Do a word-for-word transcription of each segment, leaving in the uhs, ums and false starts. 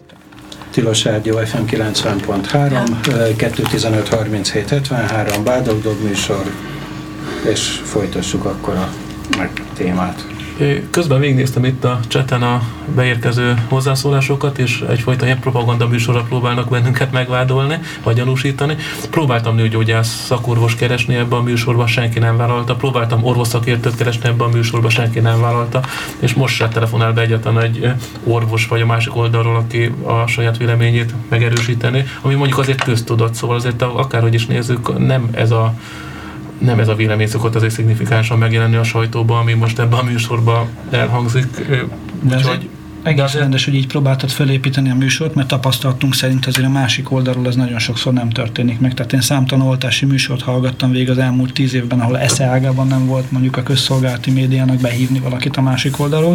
Tilos Rádió ef em kilencven pont három, kettő tizenöt harminchét hetvenhárom, Bádog-Dog műsor, és folytassuk akkor a meg témát. Közben végignéztem itt a chaten a beérkező hozzászólásokat, és egyfajta ilyen propaganda műsorra próbálnak bennünket megvádolni, vagy gyanúsítani. Próbáltam nőgyógyász szakorvos keresni ebbe a műsorba, senki nem vállalta. Próbáltam orvosszakértőt keresni ebbe a műsorba, senki nem vállalta. És most se telefonál be egyáltalán egy orvos vagy a másik oldalról, aki a saját véleményét megerősíteni, ami mondjuk azért köztudott, szóval azért akárhogy is nézzük, nem ez a nem ez a vélemény szokott azért szignifikánsan megjelenni a sajtóban, ami most ebben a műsorban elhangzik. Úgyhogy egész rendes, hogy így próbáltad felépíteni a műsort, mert tapasztalatunk szerint azért a másik oldalról ez nagyon sokszor nem történik meg. Tehát én számtalan oltási műsort hallgattam végig az elmúlt tíz évben, ahol esze ágában nem volt mondjuk a közszolgálati médiának behívni valakit a másik oldalról.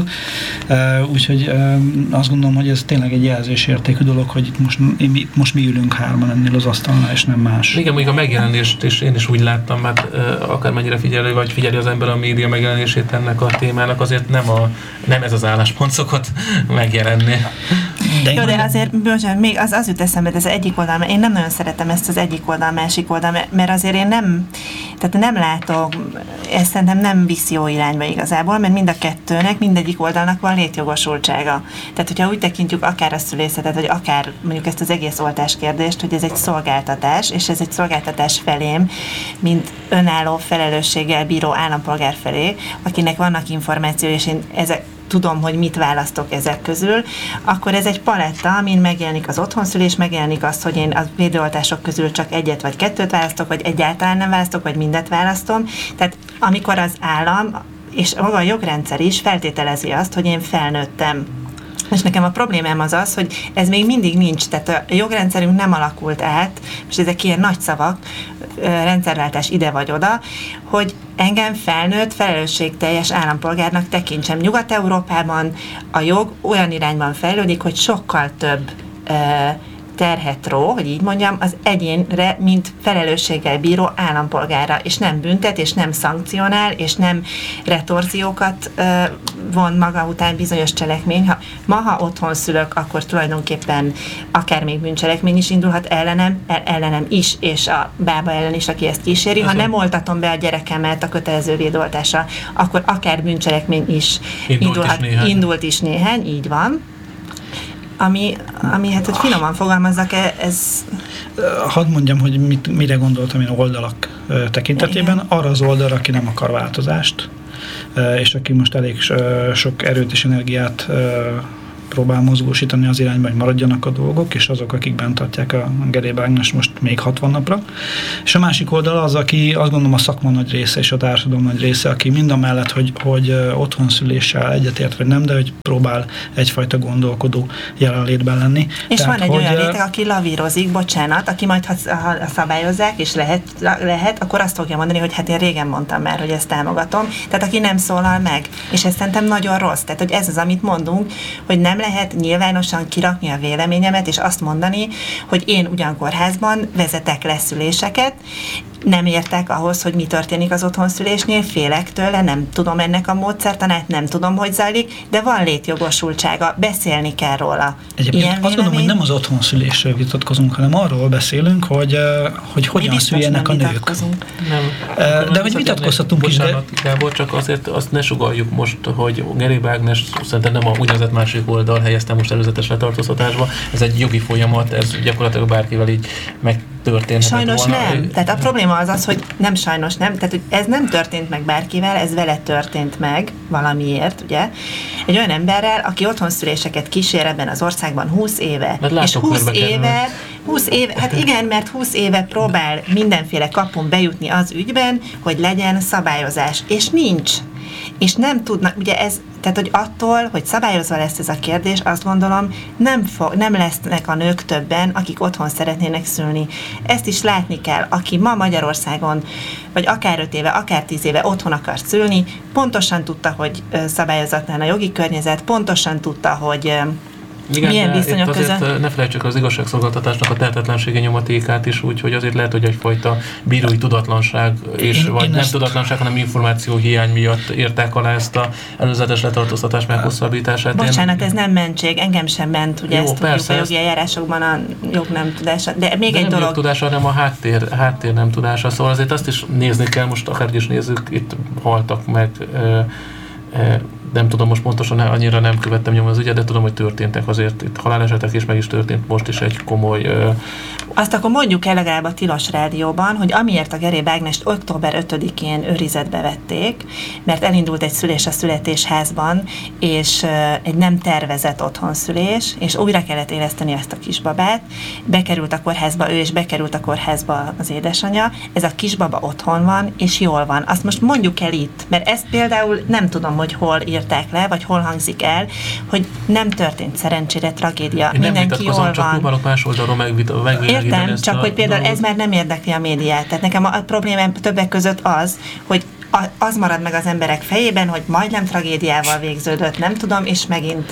Úgyhogy azt gondolom, hogy ez tényleg egy jelzésértékű dolog, hogy itt most, most mi ülünk hárman ennél az asztalnál, és nem más. Igen, mondjuk a megjelenést, és én is úgy láttam, mert akármennyire figyelő vagy figyeli az ember a média megjelenését ennek a témának, azért nem, a, nem ez az álláspont szokott megjelenni. De jó, de azért, bocsánat, még az, az jut eszembe, ez az egyik oldal, én nem nagyon szeretem ezt az egyik oldal, másik oldal, mert azért én nem, tehát nem látok, ezt szerintem nem viszi jó irányba igazából, mert mind a kettőnek, mindegyik oldalnak van létjogosultsága. Tehát, hogyha úgy tekintjük akár a szülészetet, vagy akár mondjuk ezt az egész oltás kérdést, hogy ez egy szolgáltatás, és ez egy szolgáltatás felém, mint önálló felelősséggel bíró állampolgár felé, akinek vannak információi, és én ezek tudom, hogy mit választok ezek közül, akkor ez egy paletta, amin megjelenik az otthonszülés, megjelenik az, hogy én a védőoltások közül csak egyet vagy kettőt választok, vagy egyáltalán nem választok, vagy mindet választom. Tehát amikor az állam, és maga a jogrendszer is feltételezi azt, hogy én felnőttem. És nekem a problémám az az, hogy ez még mindig nincs, tehát a jogrendszerünk nem alakult át, és ezek ilyen nagy szavak, rendszerváltás ide vagy oda, hogy engem felnőtt, felelősségteljes állampolgárnak tekintsem. Nyugat-Európában a jog olyan irányban fejlődik, hogy sokkal több terhet ró, hogy így mondjam, az egyénre, mint felelősséggel bíró állampolgára, és nem büntet, és nem szankcionál, és nem retorziókat uh, von maga után bizonyos cselekmény. Ha ma, ha otthon szülök, akkor tulajdonképpen akár még bűncselekmény is indulhat ellenem, el, ellenem is, és a bába ellen is, aki ezt kíséri. Ha nem oltatom be a gyerekemet a kötelező védőoltásra, akkor akár bűncselekmény is indult indulhat, is néhány. indult is néhány, így van. Ami, ami, hát, hogy finoman fogalmazzak, ez... Hadd mondjam, hogy mit, mire gondoltam én oldalak tekintetében. Igen. Arra az oldalra, aki nem akar változást, és aki most elég sok erőt és energiát próbál mozgósítani az irányba, hogy maradjanak a dolgok, és azok, akik bent tartják a Geréb Ágnes most még hatvan napra. És a másik oldal az, aki azt gondolom a szakma nagy része és a társadalom nagy része, aki mind a mellett, hogy, hogy otthonszüléssel egyetért vagy nem, de hogy próbál egyfajta gondolkodó jelenlétben lenni. És Tehát, van egy hogy, olyan réteg, aki lavírozik, bocsánat, aki majd ha, ha szabályozzák, és lehet, lehet, akkor azt fogja mondani, hogy hát én régen mondtam már, hogy ezt támogatom. Tehát aki nem szólal meg. És ez szerintem nagyon rossz. Tehát, hogy ez az, amit mondunk, hogy nem lehet nyilvánosan kirakni a véleményemet, és azt mondani, hogy én ugyan kórházban vezetek leszüléseket, nem értek ahhoz, hogy mi történik az otthonszülésnél, félek tőle, nem tudom ennek a módszertanát, nem tudom, hogy zajlik, de van létjogosultsága, beszélni kell róla. Egyébként azt gondolom, hogy nem az otthonszülésről vitatkozunk, hanem arról beszélünk, hogy, hogy hogyan szüljenek a nők. Nem. De hogy vitatkozhatunk is, de... Gábor, csak azért azt ne sugalljuk most, hogy Geréb Ágnes szerintem nem a úgynevezett másik oldal helyezte most előzetes letartóztatásba. Ez egy jogi folyamat, ez gyakorlatilag bárkivel így megtörténhetett Sajnos volna. nem. Tehát a probléma az az, hogy nem sajnos nem, tehát hogy ez nem történt meg bárkivel, ez vele történt meg valamiért, ugye? Egy olyan emberrel, aki otthonszüléseket kísér ebben az országban húsz éve. És húsz éve, húsz éve, hát igen, mert húsz éve próbál mindenféle kapun bejutni az ügyben, hogy legyen szabályozás. És nincs. És nem tudnak, ugye ez, tehát hogy attól, hogy szabályozva lesz ez a kérdés, azt gondolom, nem, fog, nem lesznek a nők többen, akik otthon szeretnének szülni. Ezt is látni kell, aki ma Magyarországon, vagy akár öt éve, akár tíz éve otthon akar szülni, pontosan tudta, hogy szabályozatlan a jogi környezet, pontosan tudta, hogy Igen, milyen viszonyok között. Azért ne felejtsük az igazságszolgáltatásnak a tehetetlensége nyomatékát is, úgyhogy azért lehet, hogy egyfajta bírói tudatlanság, és én, vagy én nem ezt... tudatlanság, hanem információhiány miatt értek alá ezt a előzetes letartóztatás meghosszabbítását. Bocsánat, ez nem mentség, engem sem ment, ugye Jó, ezt persze, tudjuk a jogi eljárásokban a jog nem tudása. De még de egy nem dolog. jogtudása, hanem a háttér, háttér nem tudása. Szóval azért azt is nézni kell, most akár is nézzük, itt haltak meg, e, e, nem tudom most pontosan, annyira nem követtem nyomon az ügyet, de tudom, hogy történtek azért itt halálesetek, és meg is történt most is egy komoly... E, Azt akkor mondjuk el legalább a Tilos Rádióban, hogy amiért a Geréb Ágnest október ötödikén őrizetbe vették, mert elindult egy szülés a születésházban, és egy nem tervezett otthonszülés, és újra kellett éleszteni ezt a kisbabát, bekerült a kórházba ő, és bekerült a kórházba az édesanyja, ez a kisbaba otthon van, és jól van. Azt most mondjuk el itt, mert ezt például nem tudom, hogy hol írták le, vagy hol hangzik el, hogy nem történt szerencsére tragédia. Én Mindenki jól van. Csak próbálok más oldalról megvilágítani. Értem, csak hogy például dolgot. Ez már nem érdekli a médiát. Tehát nekem a, a problémám többek között az, hogy a, az marad meg az emberek fejében, hogy majdnem tragédiával végződött, nem tudom, és megint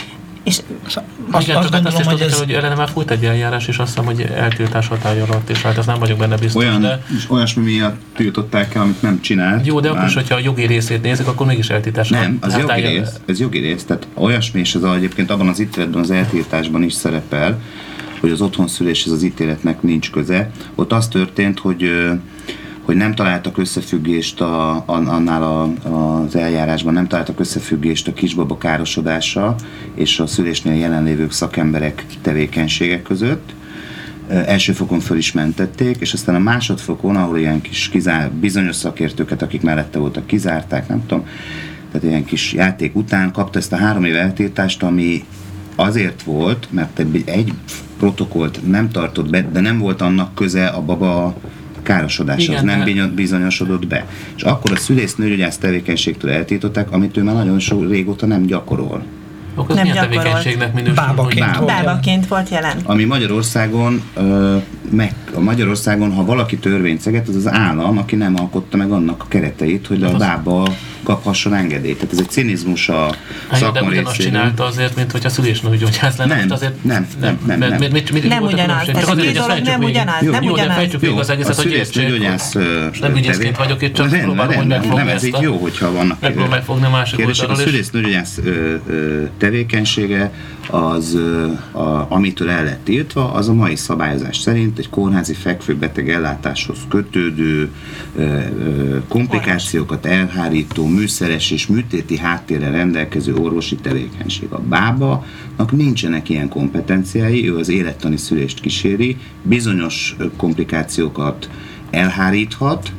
és azt, azt, azt gondolom, azt hogy ez... ez... hogy ellene már fújt egy eljárás, és azt hiszem, hogy eltiltás hatály alatt, és hát ez nem vagyok benne biztos, Olyan, de... olyasmi miatt tiltották el, amit nem csinált. Jó, de akkor is, hogyha a jogi részét nézik, akkor mégis eltiltás. Nem, az jogi rész, ez jogi rész, tehát olyasmi, és ez egyébként abban az ítéletben, az eltiltásban is szerepel, hogy az otthonszüléshez az ítéletnek nincs köze. Ott az történt, hogy hogy nem találtak összefüggést a, annál a, az eljárásban, nem találtak összefüggést a kisbaba károsodása és a szülésnél jelenlévők szakemberek tevékenysége között. Első fokon föl is mentették, és aztán a másodfokon, ahol ilyen kis kizár, bizonyos szakértőket, akik mellette voltak, kizárták, nem tudom, tehát ilyen kis játék után kapta ezt a három év eltiltást, ami azért volt, mert egy protokollt nem tartott be, de nem volt annak köze a baba károsodása, az nem de... bizonyosodott be. És akkor a szülésznőgyógyász tevékenységtől eltiltották, amit ő már nagyon sok régóta nem gyakorol. Akkor nem milyen tevékenységnek minősül? Bábaként, Bába. Bábaként volt jelen. Ami Magyarországon, ö, meg, a Magyarországon, ha valaki törvényt szeget, az az állam, aki nem alkotta meg annak a kereteit, hogy a bába kaphasson engedélyt. Tehát ez egy cinizmus a szakma részéről. De ugyanazt csinálta azért, mint hogyha szülésnőgyógyász lenne. Nem, azért nem, nem, nem, nem. Mit, mit, mit, nem ugyanaz. Ez a két dolog nem ugyanaz. Nem jó, ugyanaz. de fejtsük végig az egészet, hogy szülésznőgyógyász nem ügyészként vagyok itt, csak próbálom, hogy megfogni nem, ez így jó, hogyha vannak megpróbálom megfogni a másik oldalról is. A szülésznőgyógyász tevékenysége az, a, amitől el lett tiltva, az a mai szabályozás szerint egy kórházi fekvőbeteg ellátáshoz kötődő ö, ö, komplikációkat elhárító, műszeres és műtéti háttérrel rendelkező orvosi tevékenység. A bábanak nincsenek ilyen kompetenciái, ő az élettani szülést kíséri, bizonyos komplikációkat elháríthat,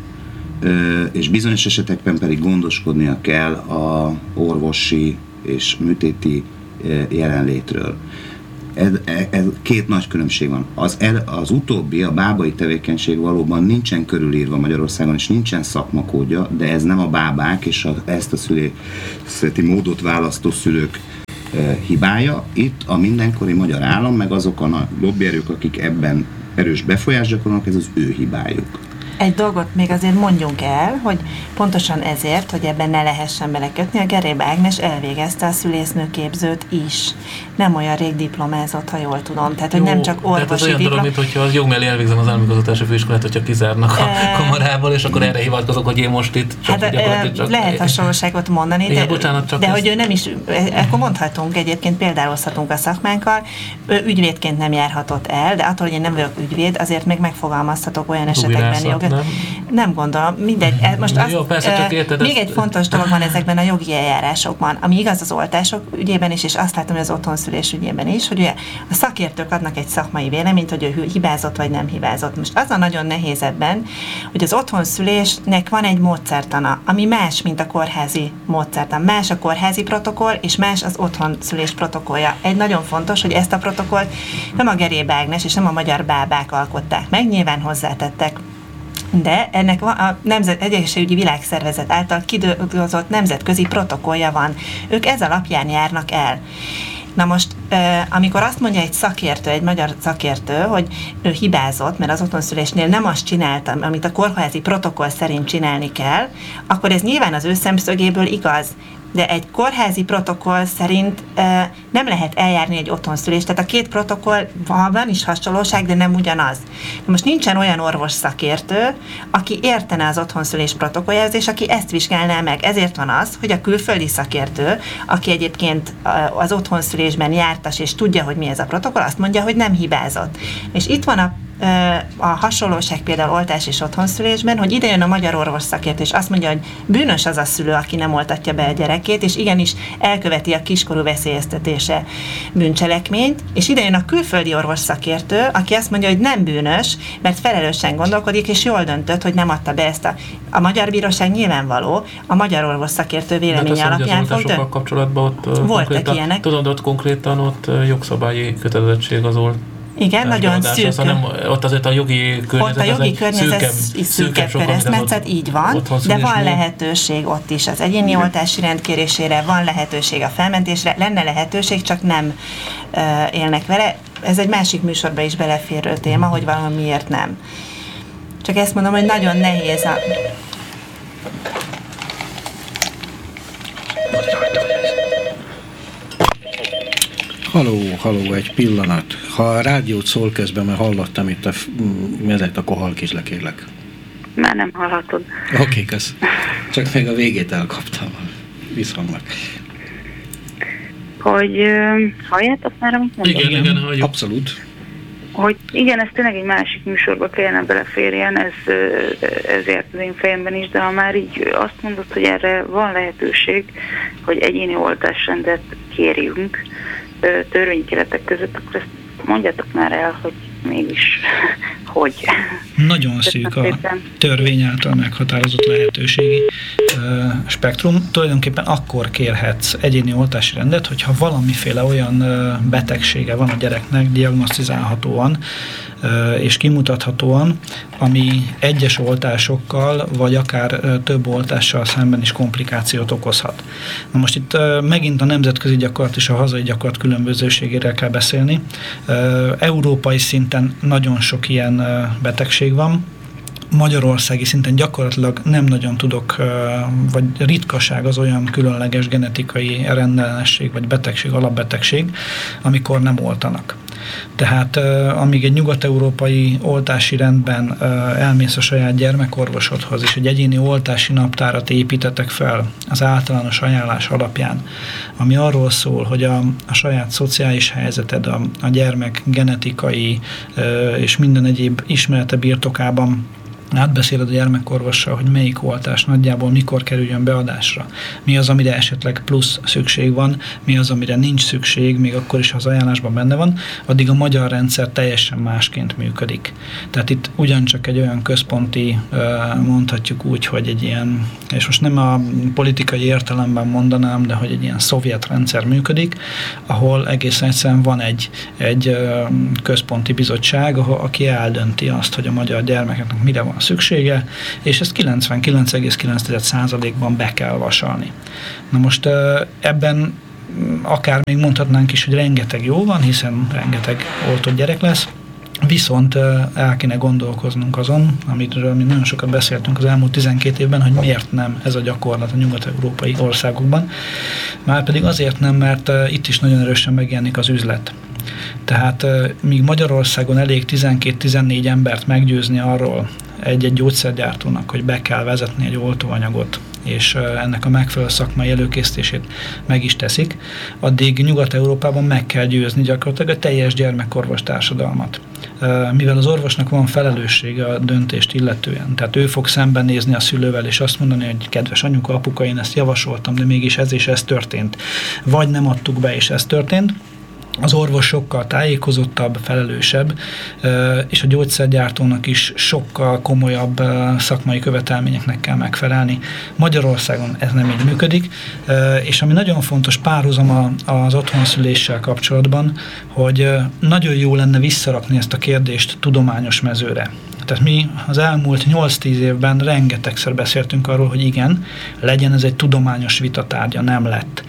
ö, és bizonyos esetekben pedig gondoskodnia kell a orvosi és műtéti jelenlétről. Ez, ez, két nagy különbség van. Az, el, az utóbbi, a bábai tevékenység valóban nincsen körülírva Magyarországon, és nincsen szakmakódja, de ez nem a bábák és a, ezt a szülészeti módot választó szülők e, hibája. Itt a mindenkori magyar állam, meg azok a nagy lobbyerők, akik ebben erős befolyást gyakorolnak, ez az ő hibájuk. Egy dolgot még azért mondjunk el, hogy pontosan ezért, hogy ebben ne lehessen belekötni, a Geréb Ágnes elvégezte a szülésznőképzőt is. Nem olyan rég diplomázott, ha jól tudom. Tehát, hogy jó, nem csak orvosi tehát az olyan diplom... dolog, mint hogyha az jog mellé elvégzem az államigazgatási főiskolát, hogyha kizárnak a e... kamarából, és akkor erre hivatkozok, hogy én most itt csak hát, gyakorlatilag csak... Lehet hasonlóságot mondani, igen, de, bocsánat, csak de ezt... hogy ő nem is... Akkor mondhatunk egyébként, példálozhatunk a szakmánkkal, ő ügyvédként nem járhatott el, de attól, hogy én nem vagyok ügyvéd, azért még megfogalmazhatok olyan esetekben jogot. Nem? nem gondolom, mindegy. Most azt, jó, persze, csak érted, még ezt... egy fontos dolog van ezekben a jogi eljárásokban, ami igaz az oltások ügyében is, és azt látom, hogy az otthonszülés ügyében is, hogy ugye a szakértők adnak egy szakmai véleményt, hogy ő hibázott vagy nem hibázott. Most az a nagyon nehéz ebben, hogy az otthonszülésnek van egy módszertana, ami más, mint a kórházi módszertan. Más a kórházi protokoll, és más az otthonszülés protokollja. Egy nagyon fontos, hogy ezt a protokollt nem a Geréb Ágnes és nem a magyar bábák alkották meg, nyilván hozzátettek, de ennek a Nemzet Egészségügyi Világszervezet által kidolgozott nemzetközi protokollja van. Ők ez alapján járnak el. Na most, amikor azt mondja egy szakértő, egy magyar szakértő, hogy ő hibázott, mert az otthonszülésnél nem azt csináltam, amit a kórházi protokoll szerint csinálni kell, akkor ez nyilván az ő szemszögéből igaz. de egy kórházi protokoll szerint uh, nem lehet eljárni egy otthonszülést. Tehát a két protokoll van is hasonlóság, de nem ugyanaz. De most nincsen olyan orvos szakértő, aki értene az otthonszülés protokolljához, és aki ezt vizsgálná meg. Ezért van az, hogy a külföldi szakértő, aki egyébként az otthonszülésben jártas, és tudja, hogy mi ez a protokoll, azt mondja, hogy nem hibázott. És itt van a a hasonlóság például oltás és otthonszülésben, hogy ide jön a magyar orvos szakértő, és azt mondja, hogy bűnös az a szülő, aki nem oltatja be a gyerekét, és igenis elköveti a kiskorú veszélyeztetése bűncselekményt, és ide jön a külföldi orvos szakértő, aki azt mondja, hogy nem bűnös, mert felelősen gondolkodik, és jól döntött, hogy nem adta be ezt a... A magyar bíróság nyilvánvaló, a magyar orvos szakértő véleménye alapján fog dönteni. Kapcsolatban ott voltak konkrétan, ilyenek. Tudod, ott konkrétan ott jogszabályi kötelezettség az olt. Igen, nagyon szűk. Nem, ott azért a jogi környezet, ott a jogi környezet szűkebb, szűkebb keresztmetszet, így van, de van lehetőség ott is az egyéni oltási rendkérésére, van lehetőség a felmentésre, lenne lehetőség, csak nem uh, élnek vele. Ez egy másik műsorba is beleférő téma, hogy valamiért nem. Csak ezt mondom, hogy nagyon nehéz a... Haló, haló, egy pillanat. Ha a rádiót szól közben, mert hallottam itt a... Mi ezért, akkor hallg is le, kérlek. Már nem hallhatod. Oké, okay, kösz. Csak még a végét elkaptam. Viszontlak. Hogy uh, halljátok már, amit mondom? Igen, igen, halljuk. Abszolút. Hogy igen, ez tényleg egy másik műsorba kellene beleférjen, ez, ez járt az én fejemben is, de ha már így azt mondod, hogy erre van lehetőség, hogy egyéni oltásrendet kérjünk törvényi keretek között, akkor ezt mondjátok már el, hogy mégis hogy. Nagyon szűk a törvény által meghatározott lehetőségi uh, spektrum. Tulajdonképpen akkor kérhetsz egyéni oltási rendet, hogyha valamiféle olyan uh, betegsége van a gyereknek diagnosztizálhatóan uh, és kimutathatóan, ami egyes oltásokkal, vagy akár uh, több oltással szemben is komplikációt okozhat. Na most itt uh, megint a nemzetközi gyakorlat és a hazai gyakorlat különbözőségére kell beszélni. Uh, európai szinten nagyon sok ilyen uh, betegség van. Magyarországi szinten gyakorlatilag nem nagyon tudok, vagy ritkaság az olyan különleges genetikai rendellenesség, vagy betegség, alapbetegség, amikor nem oltanak. Tehát amíg egy nyugat-európai oltási rendben elmész a saját gyermekorvosodhoz, és egy egyéni oltási naptárat építetek fel az általános ajánlás alapján, ami arról szól, hogy a, a saját szociális helyzeted, a, a gyermek genetikai és minden egyéb ismerete birtokában átbeszéled a gyermekorvossal, hogy melyik oltás nagyjából mikor kerüljön beadásra. Mi az, amire esetleg plusz szükség van, mi az, amire nincs szükség, még akkor is, ha az ajánlásban benne van, addig a magyar rendszer teljesen másként működik. Tehát itt ugyancsak egy olyan központi, mondhatjuk úgy, hogy egy ilyen, és most nem a politikai értelemben mondanám, de hogy egy ilyen szovjet rendszer működik, ahol egészen egyszerűen van egy, egy központi bizottság, aki eldönti azt, hogy a magyar gyermekeknek mire van szüksége, és ezt kilencvenkilenc egész kilenc százalékban be kell vasalni. Na most ebben akár még mondhatnánk is, hogy rengeteg jó van, hiszen rengeteg oltott gyerek lesz, viszont el kéne gondolkoznunk azon, amiről mi nagyon sokat beszéltünk az elmúlt tizenkét évben, hogy miért nem ez a gyakorlat a nyugat-európai országokban. Márpedig azért nem, mert itt is nagyon erősen megjelenik az üzlet. Tehát míg Magyarországon elég tizenkét-tizennégy embert meggyőzni arról egy-egy gyógyszergyártónak, hogy be kell vezetni egy oltóanyagot, és ennek a megfelelő szakmai előkészítését meg is teszik, addig Nyugat-Európában meg kell győzni gyakorlatilag a teljes gyermekorvos társadalmat. Mivel az orvosnak van felelőssége a döntést illetően, tehát ő fog szembenézni a szülővel, és azt mondani, hogy kedves anyuka, apuka, én ezt javasoltam, de mégis ez és ez történt. Vagy nem adtuk be, és ez történt. Az orvos sokkal tájékozottabb, felelősebb, és a gyógyszergyártónak is sokkal komolyabb szakmai követelményeknek kell megfelelni. Magyarországon ez nem így működik, és ami nagyon fontos párhuzam az otthonszüléssel kapcsolatban, hogy nagyon jó lenne visszarakni ezt a kérdést tudományos mezőre. Tehát mi az elmúlt nyolc-tíz évben rengetegszer beszéltünk arról, hogy igen, legyen ez egy tudományos vitatárgya, nem lett.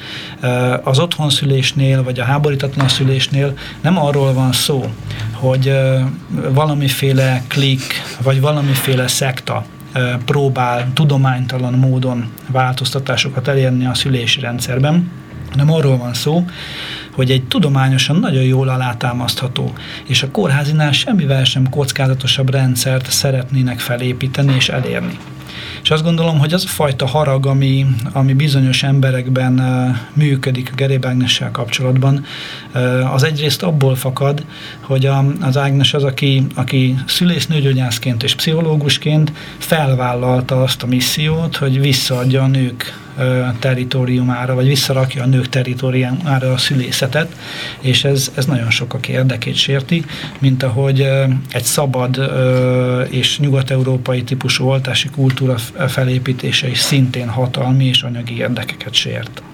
Az otthonszülésnél, vagy a háborítatlan szülésnél nem arról van szó, hogy valamiféle klik, vagy valamiféle szekta próbál tudománytalan módon változtatásokat elérni a szülési rendszerben, hanem arról van szó, hogy egy tudományosan nagyon jól alátámasztható, és a kórházinál semmivel sem kockázatosabb rendszert szeretnének felépíteni és elérni. És azt gondolom, hogy az a fajta harag, ami, ami bizonyos emberekben uh, működik a Geréb Ágnessel kapcsolatban, uh, az egyrészt abból fakad, hogy a, az Ágnes az, aki, aki szülésznőgyógyászként és pszichológusként felvállalta azt a missziót, hogy visszaadja a nők territóriumára, vagy visszarakja a nők territóriumára a szülészetet, és ez, ez nagyon sokak érdekét sérti, mint ahogy egy szabad és nyugat-európai típusú oltási kultúra felépítése is szintén hatalmi és anyagi érdekeket sért.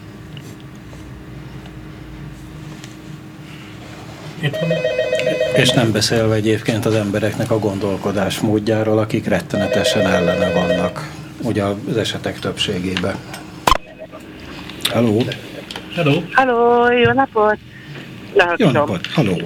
És nem beszélve egyébként az embereknek a gondolkodásmódjáról, akik rettenetesen ellene vannak, ugye az esetek többségében. Halló? Hello. Halló, jó napot! Lehatom. Jó napot, halló!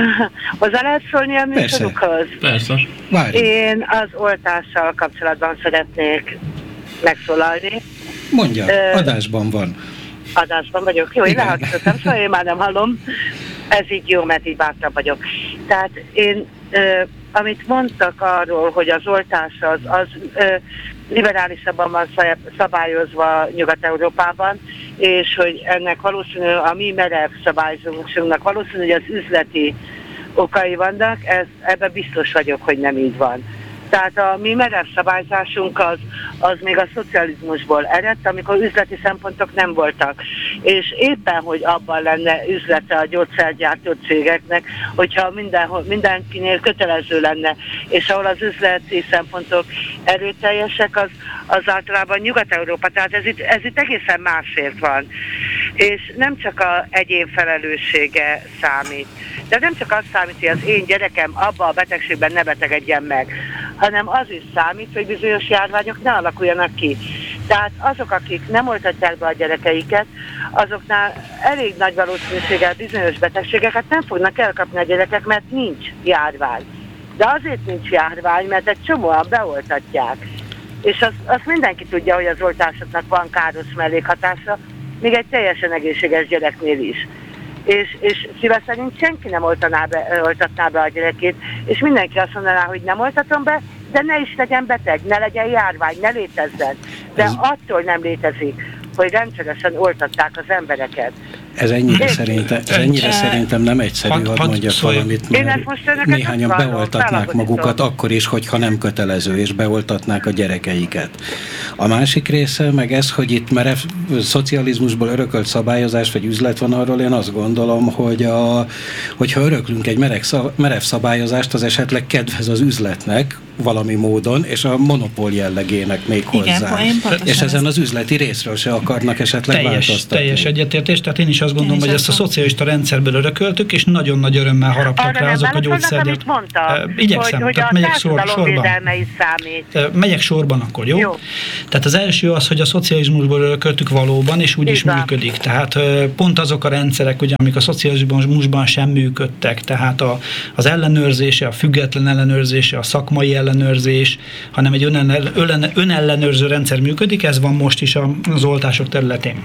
Hozzá lehet szólni a műsorukhoz? Persze. Várjunk. Én az oltással kapcsolatban szeretnék megszólalni. Mondja, Ö, adásban van. Adásban vagyok. Jó, én lehallgatottam, szóval én már nem hallom. Ez így jó, mert így bátrabb vagyok. Tehát én, ö, amit mondtak arról, hogy az oltás az, az ö, liberálisabban van szabályozva Nyugat-Európában, és hogy ennek valószínű a mi merev szabályzásunknak valószínű, hogy az üzleti okai vannak, ez, ebben biztos vagyok, hogy nem így van. Tehát a mi merev szabályzásunk az, az még a szocializmusból eredt, amikor üzleti szempontok nem voltak. És éppen, hogy abban lenne üzlete a gyógyszergyártó cégeknek, hogyha mindenhol, mindenkinél kötelező lenne, és ahol az üzleti szempontok erőteljesek, az, az általában Nyugat-Európa. Tehát ez itt, ez itt egészen másért van. És nem csak az egyén felelőssége számít. De nem csak az számít, hogy az én gyerekem abba a betegségben ne betegedjen meg, hanem az is számít, hogy bizonyos járványok ne alakuljanak ki. Tehát azok, akik nem oltatják be a gyerekeiket, azoknál elég nagy valószínűséggel bizonyos betegségeket nem fognak elkapni a gyerekek, mert nincs járvány. De azért nincs járvány, mert egy csomóan beoltatják. És azt, azt mindenki tudja, hogy az oltásoknak van káros mellékhatása, még egy teljesen egészséges gyereknél is. És, és szíve szerint senki nem oltaná be, oltatná be a gyerekét, és mindenki azt mondaná, hogy nem oltatom be, de ne is legyen beteg, ne legyen járvány, ne létezzen. De ez... attól nem létezik, hogy rendszeresen oltatták az embereket. Ez ennyire, szerintem, ez ennyire E, szerintem nem egyszerű, had, hadd had mondjak szólj. valamit, mert néhányan beoltatnák magukat akkor is, hogyha nem kötelező, és beoltatnák a gyerekeiket. A másik része meg ez, hogy itt merev szocializmusból örökölt szabályozás vagy üzlet van, arról én azt gondolom, hogy a, hogyha öröklünk egy merev, merev szabályozást, az esetleg kedvez az üzletnek valami módon, és a monopól jellegének még hozzá. Igen, és ezen az üzleti részről se akarnak esetleg teljes, változtatni. Teljes egyetértés, tehát én is azt gondolom, is hogy ezt a szocialista rendszerből örököltük, és nagyon nagy örömmel haraptak rá azok a gyógyszergyártók. Igyekszem, hogy, tehát hogy megyek sor, sorban. Is számít. Megyek sorban akkor, jó? jó? Tehát az első az, hogy a szocializmusból örököltük valóban, és úgy is működik. Tehát pont azok a rendszerek, ugye, amik a szocializmusban sem működtek, tehát a, az ellenőrzése, a független ellenőrzése, a szakmai ellenőrzés, hanem egy önellenőrző rendszer működik, ez van most is az oltások területén.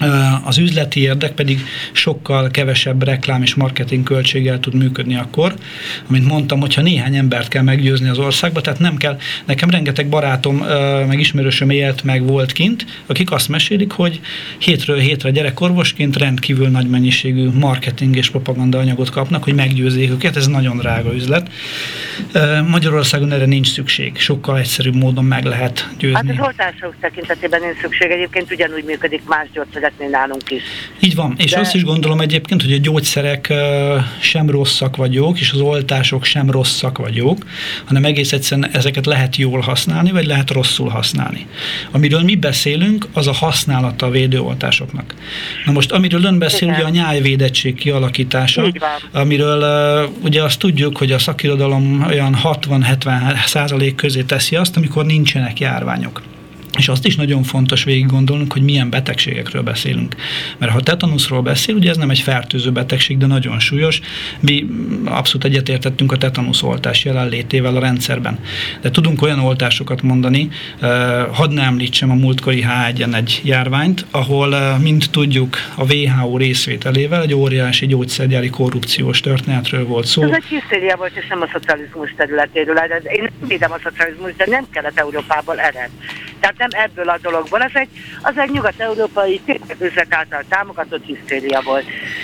Az üzleti érdek pedig sokkal kevesebb reklám és marketing költséggel tud működni akkor, amint mondtam, hogyha néhány embert kell meggyőzni az országba, tehát nem kell, nekem rengeteg barátom, meg ismerősöm élt meg volt kint, akik azt mesélik, hogy hétről hétre gyerekorvosként rendkívül nagy mennyiségű marketing és propaganda anyagot kapnak, hogy meggyőzzék őket, ez nagyon drága üzlet. Magyarországon erre nincs szükség, sokkal egyszerűbb módon meg lehet győzni. Hát az oltások tekintetében nincs szükség, egyébként ugyanúgy működik más gyógyszereknél nálunk is. Így van, és de... azt is gondolom egyébként, hogy a gyógyszerek sem rosszak vagy jók, és az oltások sem rosszak vagy jók, hanem egész egyszerűen ezeket lehet jól használni, vagy lehet rosszul használni. Amiről mi beszélünk, az a használata a védőoltásoknak. Na most, amiről ön beszél, ugye a nyájvédettség kialakítása, amiről uh, ugye azt tudjuk, hogy a szakirodalom olyan hatvan-hetven százalék közé teszi azt, amikor nincsenek járványok. És azt is nagyon fontos végig gondolnunk, hogy milyen betegségekről beszélünk. Mert ha tetanuszról beszél, ugye ez nem egy fertőző betegség, de nagyon súlyos. Mi abszolút egyetértettünk a tetanuszoltás jelenlétével a rendszerben. De tudunk olyan oltásokat mondani, hadd ne említsem a múltkori há egy en egy járványt, ahol, mint tudjuk, a vé há ó részvételével egy óriási gyógyszergyári korrupciós történetről volt szó. Ez egy hisztéria volt, és nem a szocializmus területéről. Én nem védem a szocializmus, de nem Kelet-Európából ered. Tehát nem ebből a dologból. Ez egy, az egy nyugat-európai üzlet által támogatott hisztéria volt.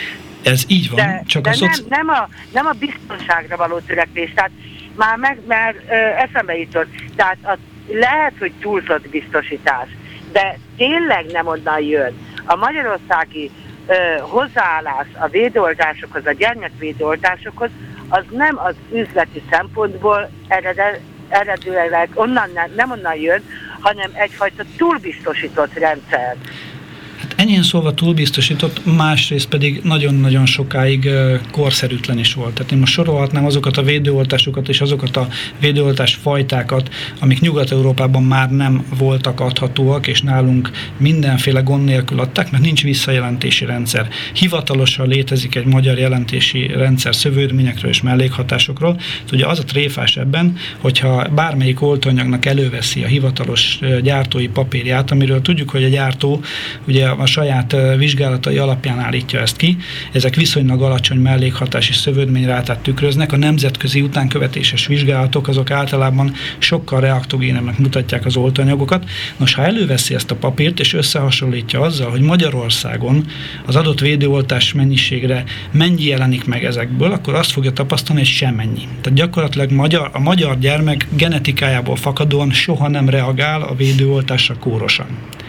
Ez így van. De, csak de a szoci... nem, nem, a, nem a biztonságra való törekvés. Tehát már, meg, már ö, eszembe jutott. Tehát az, lehet, hogy túlzott biztosítás, de tényleg nem onnan jön. A magyarországi ö, hozzáállás a védőoltásokhoz, a gyermekvédőoltásokhoz, az nem az üzleti szempontból eredet, eredőleg onnan nem, nem onnan jön, hanem egyfajta túlbiztosított rendszer. Hát enyhén szólva túlbiztosított, másrészt pedig nagyon-nagyon sokáig korszerűtlen is volt. Tehát én most sorolhatnám azokat a védőoltásokat és azokat a védőoltás fajtákat, amik Nyugat-Európában már nem voltak adhatóak, és nálunk mindenféle gond nélkül adták, mert nincs visszajelentési rendszer. Hivatalosan létezik egy magyar jelentési rendszer szövődményekről és mellékhatásokról. Ugye az a tréfás ebben, hogyha bármelyik oltóanyagnak előveszi a hivatalos gyártói papírját, amiről tudjuk, hogy a gyártó ugye a saját vizsgálatai alapján állítja ezt ki. Ezek viszonylag alacsony mellékhatás és szövődményrátát tükröznek. A nemzetközi utánkövetéses vizsgálatok azok általában sokkal reaktogénebbnek mutatják az oltóanyagokat. Nos, ha előveszi ezt a papírt és összehasonlítja azzal, hogy Magyarországon az adott védőoltás mennyiségre mennyi jelenik meg ezekből, akkor azt fogja tapasztalni, hogy semmennyi. Tehát gyakorlatilag magyar, a magyar gyermek genetikájából fakadóan soha nem reagál a védőoltásra kórosan.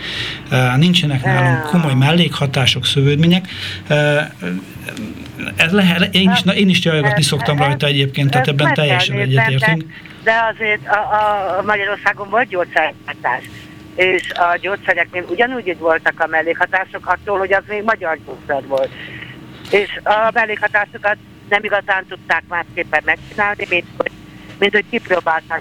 Nincsenek nálunk komoly mellékhatások, szövődmények. Ez lehet, én is, én is jajgatni szoktam rajta egyébként, tehát ebben teljesen egyetértünk. De, de azért a, a Magyarországon volt gyógyszerhatás, és a gyógyszereknél ugyanúgy voltak a mellékhatások attól, hogy az még magyar gyógyszer volt. És a mellékhatásokat nem igazán tudták másképpen megcsinálni, mint hogy, mint hogy kipróbálták,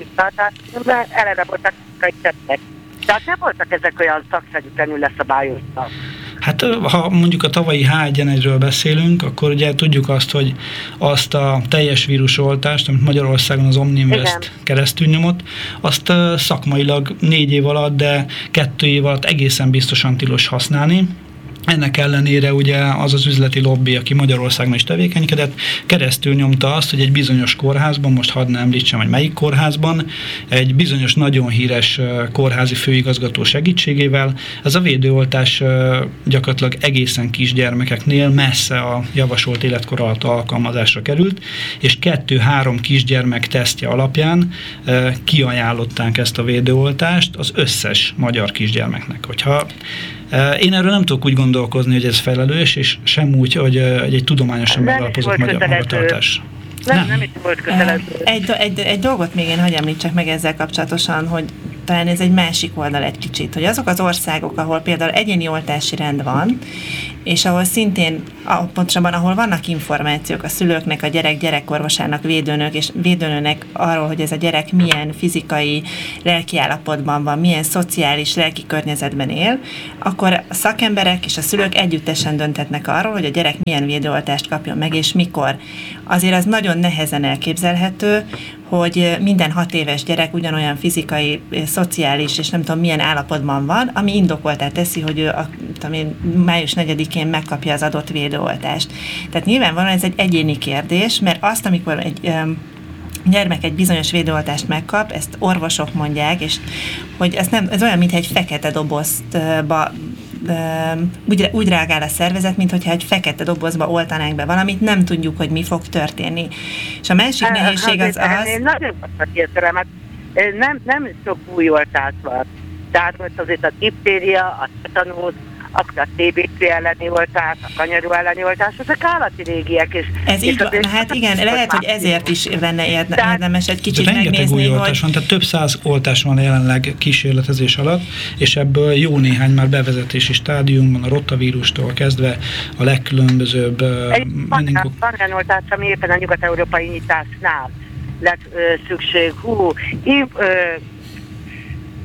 mert eleve voltak a tettek. Tehát nem voltak ezek olyan szakszerűtlenül leszabályozva. Hát ha mondjuk a tavalyi há egy en egyről beszélünk, akkor ugye tudjuk azt, hogy azt a teljes vírusoltást, amit Magyarországon az Omninvest keresztül nyomott, azt szakmailag négy év alatt, de kettő év alatt egészen biztosan tilos használni. Ennek ellenére ugye az az üzleti lobby, aki Magyarországon is tevékenykedett, keresztül nyomta azt, hogy egy bizonyos kórházban, most hadd ne említsem, hogy melyik kórházban, egy bizonyos nagyon híres kórházi főigazgató segítségével ez a védőoltás gyakorlatilag egészen kisgyermekeknél messze a javasolt életkor alatt alkalmazásra került, és kettő-három kisgyermek tesztje alapján kiajánlották ezt a védőoltást az összes magyar kisgyermeknek. Hogyha én erről nem tudok úgy gondolkozni, hogy ez felelős, és sem úgy, hogy egy tudományosan megalapozott magyar magatartás. Nem, nem, nem itt volt kötelező. Egy, egy, egy dolgot még én hagy említsek meg ezzel kapcsolatosan, hogy talán ez egy másik oldal egy kicsit, hogy azok az országok, ahol például egyéni oltási rend van, és ahol szintén, pontosabban ahol vannak információk a szülőknek, a gyerek gyerekorvosának, védőnök és védőnőnek arról, hogy ez a gyerek milyen fizikai, lelki állapotban van, milyen szociális, lelki környezetben él, akkor a szakemberek és a szülők együttesen dönthetnek arról, hogy a gyerek milyen védőoltást kapjon meg, és mikor. Azért az nagyon nehezen elképzelhető, hogy minden hat éves gyerek ugyanolyan fizikai, szociális és nem tudom milyen állapotban van, ami indokoltá teszi, hogy ő a, tudom én, május negyedikén megkapja az adott védőoltást. Tehát nyilvánvalóan ez egy egyéni kérdés, mert azt, amikor egy um, gyermek egy bizonyos védőoltást megkap, ezt orvosok mondják, és hogy ez, nem, ez olyan, mintha egy fekete dobozba úgy, úgy reagál a szervezet, mintha egy fekete dobozba oltanánk be valamit, nem tudjuk, hogy mi fog történni. És a másik hát, nehézség az az... Én nagyon értelem, hát nem, nem sok új oltás van. Tehát most azért a diptéria, a tetanusz, akkor a té bé cé elleni oltás, a kanyarú elleni oltás, ezek állati régiek. És, Ez így van, hát igen, lehet, hogy ezért is lenne érdemes egy kicsit rengeteg megnézni, új hogy... oltás van, tehát több száz oltás van jelenleg kísérletezés alatt, és ebből jó néhány már bevezetési stádiumban, a rotavírustól kezdve a legkülönbözőbb... Egy meningok... van olyan oltás, ami éppen a nyugat-európai nyitásnál lett ö, szükség. Hú, így, ö,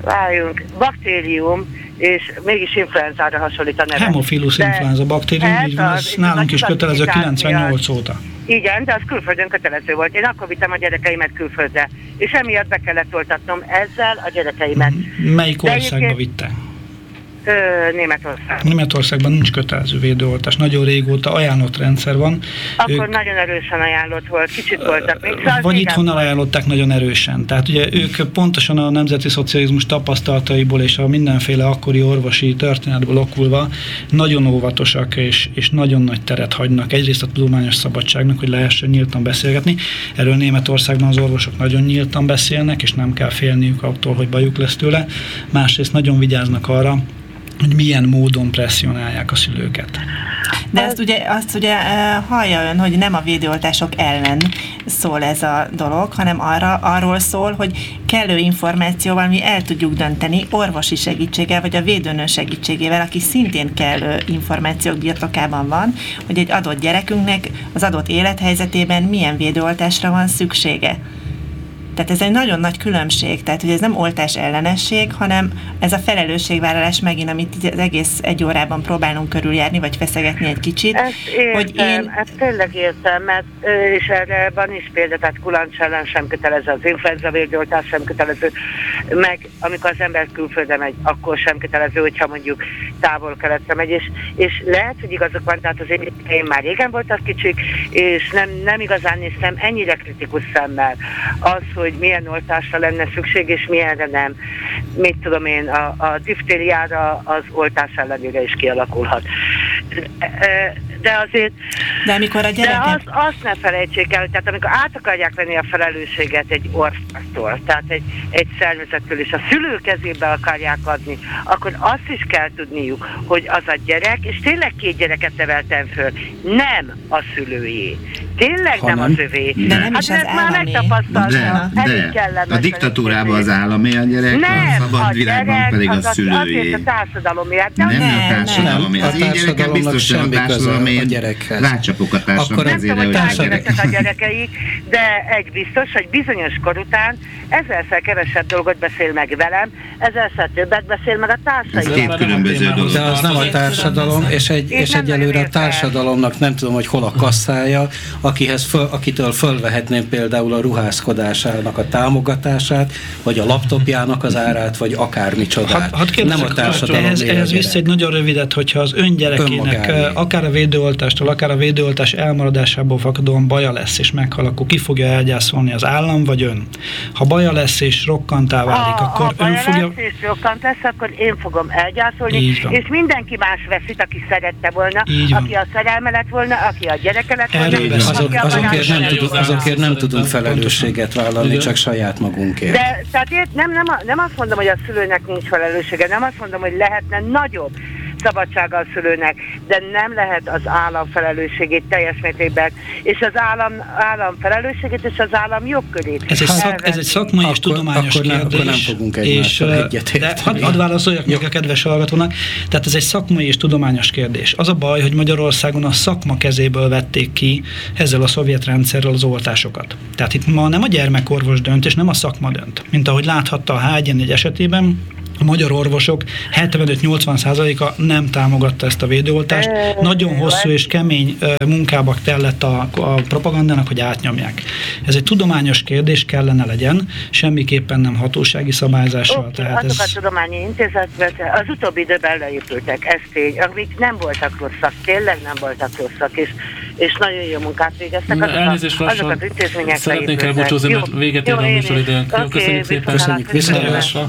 Várjunk, baktérium, és mégis influenzára hasonlít a neve. Hemophilus influenza baktérium, így van, ez nálunk is kötelező kilencvennyolc óta. Igen, de az külföldön kötelező volt. Én akkor vittem a gyerekeimet külföldre, és emiatt be kellett oltatnom ezzel a gyerekeimet. Melyik országba vitte? Ö, Németország. Németországban nincs kötelező védőoltás. Nagyon régóta ajánlott rendszer van. Akkor ők, nagyon erősen ajánlott volt, kicsit voltak még. Szóval vagy itthon ajánlották nagyon erősen. Tehát ugye ők pontosan a nemzeti szocializmus tapasztalataiból és a mindenféle akkori orvosi történetből okulva nagyon óvatosak és, és nagyon nagy teret hagynak egyrészt a tudományos szabadságnak, hogy lehessen nyíltan beszélgetni. Erről Németországban az orvosok nagyon nyíltan beszélnek, és nem kell félniük attól, hogy bajuk lesz tőle. Másrészt nagyon vigyáznak arra, hogy milyen módon presszionálják a szülőket. De azt ugye, azt ugye hallja ön, hogy nem a védőoltások ellen szól ez a dolog, hanem arra, arról szól, hogy kellő információval mi el tudjuk dönteni orvosi segítséggel, vagy a védőnő segítségével, aki szintén kellő információk birtokában van, hogy egy adott gyerekünknek az adott élethelyzetében milyen védőoltásra van szüksége. Tehát ez egy nagyon nagy különbség, tehát hogy ez nem oltás ellenesség, hanem ez a felelősségvállalás megint, amit az egész egy órában próbálunk körüljárni, vagy feszegetni egy kicsit. Ezt értem, hogy én... ezt tényleg értem, mert és erre van is példa, tehát kulancs ellen sem kötelező, az influenza védőoltás sem kötelező, meg amikor az ember külföldre megy, akkor sem kötelező, hogyha mondjuk távol-keletre megy, és, és lehet, hogy igazok van, tehát az én, én már régen voltak kicsik, és nem, nem igazán néztem ennyire kritikus szemmel az, hogy milyen oltásra lenne szükség, és milyenre nem. Mit tudom én, a, a diftériára az oltás ellenére is kialakulhat. De azért... De amikor a gyerekek... De azt, azt ne felejtsék el, tehát amikor át akarják venni a felelősséget egy országtól, tehát egy, egy szervezettől, és a szülő kezébe akarják adni, akkor azt is kell tudniuk, hogy az a gyerek, és tényleg két gyereket neveltem föl, nem a szülőjé. Tényleg nem, nem az övé. De nem hát is az már megtapasztalta. De, de a diktatúrában az állami a gyerek, nem, a szabad világban pedig a szülőjé. Azért a társadalomért. Nem, nem, nem a társadalom. Az én gyerekem biztos nem a társadalom, én rácsapok a társadalom kezére, hogy a gyerekek. a gyerekeik, de egy biztos, hogy bizonyos kor után ezerszer kevesebb dolgot beszél meg velem, ezerszer többet beszél meg a társaival. Ez két különböző dolog. De az nem a társadalom, és, egy, és egyelőre a társadalomnak nem tudom, hogy hol a kasszája, akihez föl, akitől fölvehetném például a ruházkodásának a támogatását, vagy a laptopjának az árát, vagy akármicsodát. Had, had nem a társadalom. Ehhez, ehhez vissza egy nagyon rövidet, hogyha az ön gyerekének akár a védőoltástól, akár a védőoltás elmaradásából fakadóan baja lesz, és meghal, akkor ki fogja elgyászolni, az állam vagy ön? Ha baja lesz és rokkantá válik, ha, akkor ha ön fogja... lesz és rokkant lesz, akkor én fogom elgyászolni, és mindenki más veszít, aki szerette volna, aki a szerelme lett volna, aki a gyereke lett volna. Azok, azokért, nem tudunk, azokért nem tudunk felelősséget vállalni, csak saját magunkért. De tehát én nem, nem, nem azt mondom, hogy a szülőnek nincs felelőssége, nem azt mondom, hogy lehetne nagyobb szabadsága a szülőnek, de nem lehet az állam felelősségét teljes mértékben, és az állam, állam felelősségét és az állam jogkörét. Ez egy, szak, ez egy szakmai akkor, és tudományos akkor kérdés. Akkor nem fogunk egymással egyetérteni. Hadd had válaszoljak meg a kedves hallgatónak. Tehát ez egy szakmai és tudományos kérdés. Az a baj, hogy Magyarországon a szakma kezéből vették ki ezzel a szovjet rendszerrel az oltásokat. Tehát itt ma nem a gyermekorvos dönt, és nem a szakma dönt. Mint ahogy láthatta a há egy en egy esetében, a magyar orvosok hetvenöt-nyolcvan százaléka nem támogatta ezt a védőoltást. Nagyon hosszú és kemény munkába tellett a, a propagandának, hogy átnyomják. Ez egy tudományos kérdés kellene legyen, semmiképpen nem hatósági szabályzással. Okay, tehát azok ez... a tudományi intézetek az utóbbi időben leépültek, ez tény, amik nem voltak rosszak, tényleg nem voltak rosszak, és, és nagyon jó munkát végeztek. Azok, Elnézést a, azok az intézmények szeretnék elbúcsúzni, mert véget ér a műsoridőnk. Jó, köszönjük szépen. Köszönjük, viszontlátásra.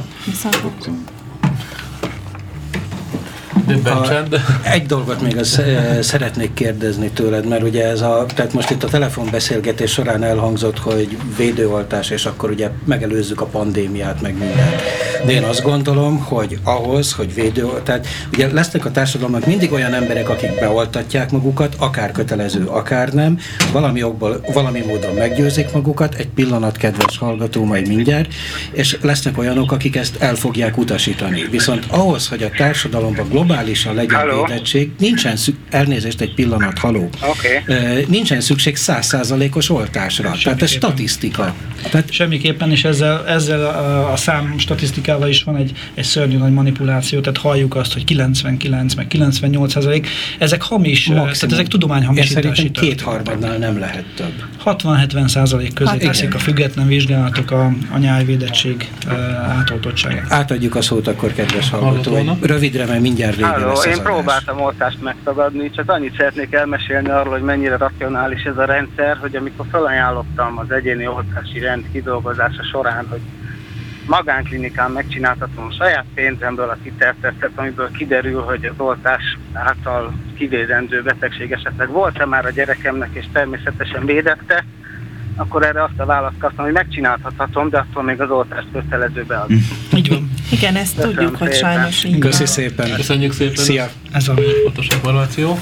A, egy dolgot még az, e, szeretnék kérdezni tőled, mert ugye ez a, tehát most itt a telefonbeszélgetés során elhangzott, hogy védőoltás, és akkor ugye megelőzzük a pandémiát, meg mindent. De én azt gondolom, hogy ahhoz, hogy védőoltás, tehát ugye lesznek a társadalomnak mindig olyan emberek, akik beoltatják magukat, akár kötelező, akár nem, valami okból, valami módon meggyőzik magukat, egy pillanat, kedves hallgató, majd mindjárt, és lesznek olyanok, akik ezt el fogják utasítani. Viszont ahhoz, hogy a társadalomban globális minimálisan legyen Halló? védettség, nincsen szük, elnézést egy pillanat, haló. Okay. Nincsen szükség száz százalékos oltásra. Tehát ez statisztika. Tehát semmiképpen, és ezzel, ezzel a, a szám statisztikával is van egy, egy szörnyű nagy manipuláció, tehát halljuk azt, hogy kilencvenkilenc, meg kilencvennyolc százalék, ezek hamis, maximum. Tehát ezek tudományhamisítási. Szerintem kétharmadnál nem lehet több. hatvan-hetven százalék közé teszik a független vizsgálatok a, a nyájvédettség uh, átoltottságát. Átadjuk a szót akkor, kedves hallgató. Rövidre, mert mindjárt vége Halló, lesz én az próbáltam oltást megtagadni, csak annyit szeretnék elmesélni arról, hogy mennyire racionális ez a rendszer, hogy amikor felajánlottam az egyéni oltási rend kidolgozása során, hogy magánklinikán megcsináltatom saját pénzemből a titertesztet, amiből kiderül, hogy az oltás által kivédendő betegség esetleg volt-e már a gyerekemnek, és természetesen védette, akkor erre azt a választ kaptam, hogy megcsinálhatom, de attól még az oltást kötelező beadni. Így van. Igen, ezt Köszönöm tudjuk, hogy szépen. sajnos így Köszi van. szépen. Köszönjük szépen. Szia. Ez a fontos információ.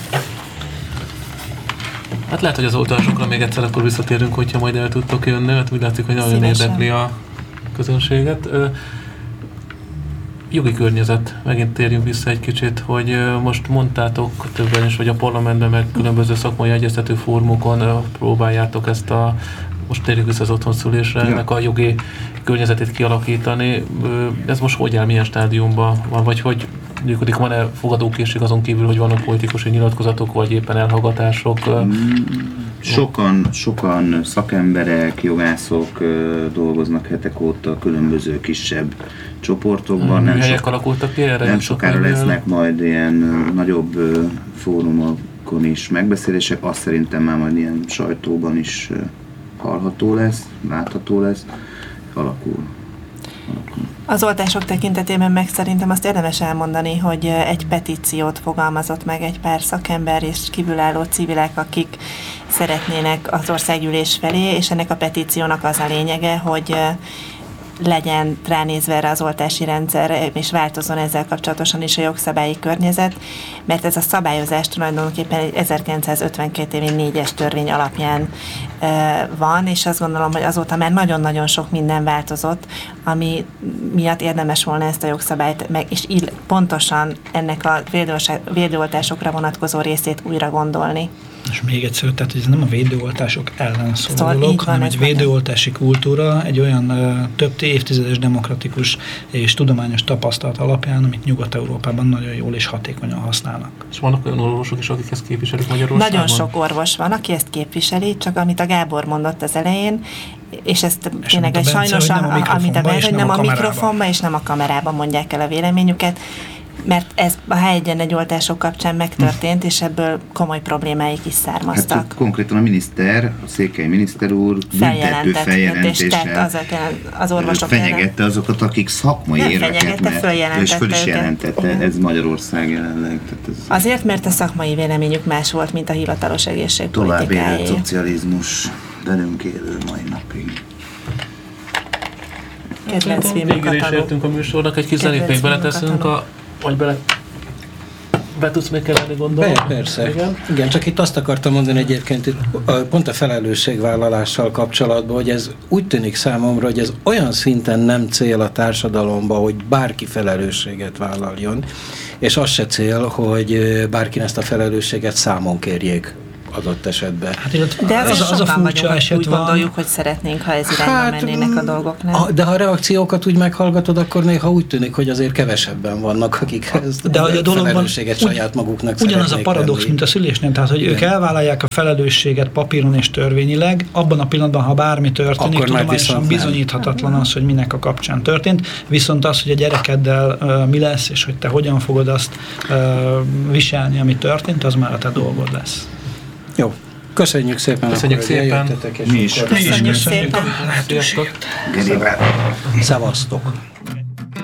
Hát lehet, hogy az oltásokra még egyszer akkor visszatérünk, hogyha majd el tudtok jönni, mert úgy látszik, hogy nagyon Szívesen. érdekli a közönséget. Jogi környezet, megint térjünk vissza egy kicsit, hogy most mondtátok többen is, hogy a parlamentben meg különböző szakmai egyeztető fórumokon próbáljátok ezt a, most térjünk vissza az otthonszülésre, ja. ennek a jogi környezetét kialakítani. Ez most hogy áll, milyen stádiumban van, vagy hogy működik, van-e fogadókészség azon kívül, hogy vannak politikusi nyilatkozatok, vagy éppen elhallgatások? Sokan, sokan szakemberek, jogászok dolgoznak hetek óta különböző kisebb csoportokban. Hmm, nem helyek sok, alakultak ki erre? Nem sokára lesznek majd ilyen nagyobb fórumokon is megbeszélések, azt szerintem már majd ilyen sajtóban is hallható lesz, látható lesz, alakul. Az oltások tekintetében meg szerintem azt érdemes elmondani, hogy egy petíciót fogalmazott meg egy pár szakember és kívülálló civilek, akik szeretnének az országgyűlés felé, és ennek a petíciónak az a lényege, hogy legyen ránézve erre az oltási rendszer, és változzon ezzel kapcsolatosan is a jogszabályi környezet, mert ez a szabályozás tulajdonképpen egy ezerkilencszázötvenkét évi négyes törvény alapján e, van, és azt gondolom, hogy azóta már nagyon-nagyon sok minden változott, ami miatt érdemes volna ezt a jogszabályt, meg, és ill, pontosan ennek a védőoltásokra vonatkozó részét újra gondolni. És még egyszer, tehát ez nem a védőoltások ellen szóló szóval dolog, van, hanem egy védőoltási kultúra, egy olyan uh, több évtizedes demokratikus és tudományos tapasztalat alapján, amit Nyugat-Európában nagyon jól és hatékonyan használnak. És vannak olyan orvosok is, akik ezt képviselik Magyarországon? Nagyon sok orvos van, aki ezt képviseli, csak amit a Gábor mondott az elején, és ezt és tényleg egy sajnos, a, amit a Bence, hogy nem a, a mikrofonba és nem a kamerában mondják el a véleményüket, mert ez a há egy en egy oltások kapcsán megtörtént, és ebből komoly problémáik is származtak. Hát konkrétan a miniszter, a székely miniszter úr büntető feljelentéssel az orvosok fenyegette ellen. Azokat, akik szakmai nem érveket, mert, és föl is jelentette, őket. Ez Magyarország jelenleg. Tehát ez azért, mert a szakmai véleményük más volt, mint a hivatalos egészségpolitikáé. Tovább élet szocializmus, velünk élő mai napig. Kedvenc filmünk Végül is értünk a műsornak, egy kis zenét még beleteszünk a vagy bele... Be tudsz még kelleni gondolni? Be, persze. Igen. Igen, csak itt azt akartam mondani egyébként, itt, pont a felelősségvállalással kapcsolatban, hogy ez úgy tűnik számomra, hogy ez olyan szinten nem cél a társadalomban, hogy bárki felelősséget vállaljon, és az se cél, hogy bárki ezt a felelősséget számon kérjék adott esetben. Hát, de az, az, az a furcsa eset úgy van. Gondoljuk, hogy szeretnénk, ha ez irányba hát, mennének a dolgok, nem? A, de ha a reakciókat úgy meghallgatod, akkor néha úgy tűnik, hogy azért kevesebben vannak, akik ezt de a felelősséget úgy, saját maguknak ugyanaz a paradox, venni. Mint a szülésnél, tehát, hogy igen. Ők elvállalják a felelősséget papíron és törvényileg, abban a pillanatban, ha bármi történik, akkor tudományosan bizonyíthatatlan az, hogy minek a kapcsán történt, viszont az, hogy a gyerekeddel uh, mi lesz, és hogy te hogyan fogod azt uh, viselni, ami történt, az már a te dolgod lesz. Jó. Köszönjük szépen. Köszönjük szépen. Mi is. Köszönjük szépen. Szevasztok.